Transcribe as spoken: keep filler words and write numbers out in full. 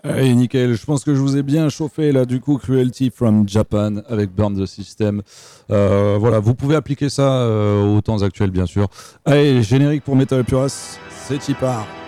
Allez, nickel. Je pense que je vous ai bien chauffé là. Du coup, Cruelty from Japan avec Burn the System. Euh, voilà, vous pouvez appliquer ça euh, aux temps actuels, bien sûr. Allez, générique pour Metal Puras, c'est y part.